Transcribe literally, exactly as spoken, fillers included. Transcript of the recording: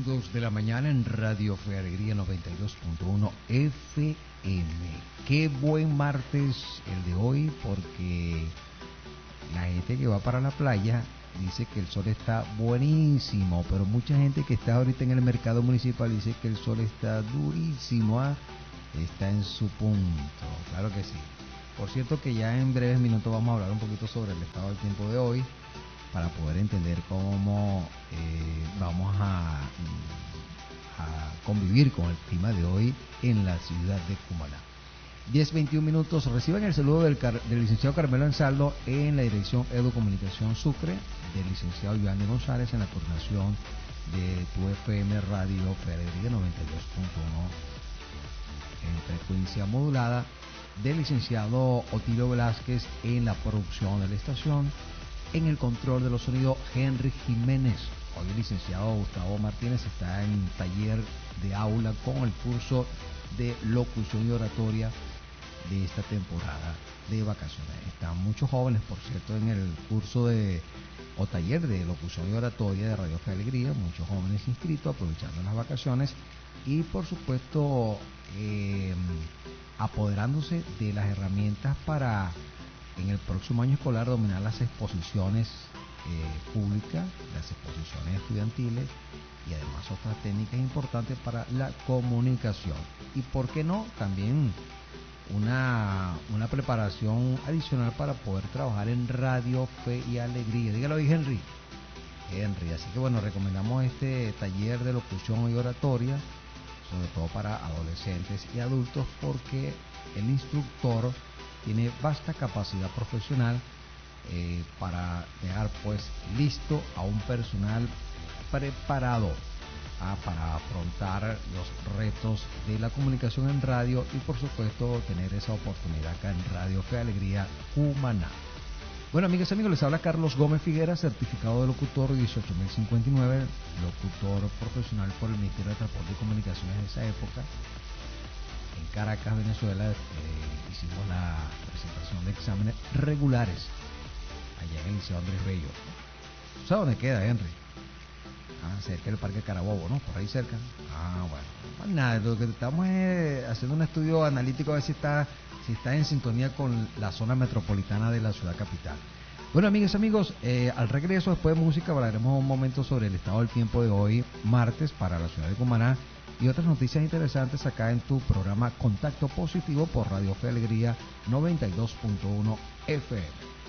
minutos de la mañana en Radio Fe Alegría noventa y dos punto uno F M. Qué buen martes el de hoy, porque la gente que va para la playa dice que el sol está buenísimo, pero mucha gente que está ahorita en el mercado municipal dice que el sol está durísimo, ¿ah? Está en su punto, claro que sí. Por cierto que ya en breves minutos vamos a hablar un poquito sobre el estado del tiempo de hoy, para poder entender cómo eh, vamos a, a convivir con el clima de hoy en la ciudad de Cumaná. diez veintiún minutos, reciban el saludo del, del licenciado Carmelo Ansaldo en la dirección Educomunicación Sucre, del licenciado Giovanni González en la coordinación de tu F M Radio Fe Alegría noventa y dos punto uno en frecuencia modulada, del licenciado Otilio Velázquez en la producción de la estación. En el control de los sonidos, Henry Jiménez. Hoy el licenciado Gustavo Martínez está en taller de aula con el curso de locución y oratoria de esta temporada de vacaciones. Están muchos jóvenes, por cierto, en el curso de o taller de locución y oratoria de Radio Fe Alegría, muchos jóvenes inscritos aprovechando las vacaciones y, por supuesto, eh, apoderándose de las herramientas para en el próximo año escolar dominar las exposiciones eh, públicas, las exposiciones estudiantiles y además otras técnicas importantes para la comunicación. Y por qué no, también una, una preparación adicional para poder trabajar en Radio Fe y Alegría. Dígalo ahí, Henry. Henry, así que bueno, recomendamos este taller de locución y oratoria, sobre todo para adolescentes y adultos, porque el instructor tiene vasta capacidad profesional eh, para dejar pues listo a un personal preparado ah, para afrontar los retos de la comunicación en radio y, por supuesto, tener esa oportunidad acá en Radio Fe Alegría Cumaná. Bueno, amigas y amigos, les habla Carlos Gómez Figuera, certificado de locutor dieciocho mil cincuenta y nueve, locutor profesional por el Ministerio de Transporte y Comunicaciones de esa época. En Caracas, Venezuela, eh, hicimos la presentación de exámenes regulares allá en el Liceo Andrés Bello. ¿Sabes dónde queda, Henry? Ah, cerca del Parque Carabobo, ¿no? Por ahí cerca. Ah, bueno. Pues nada, lo que estamos es haciendo un estudio analítico a ver si está, si está en sintonía con la zona metropolitana de la ciudad capital. Bueno, amigas y amigos, eh, al regreso, después de música, hablaremos un momento sobre el estado del tiempo de hoy, martes, para la ciudad de Cumaná, y otras noticias interesantes acá en tu programa Contacto Positivo por Radio Fe Alegría noventa y dos punto uno F M.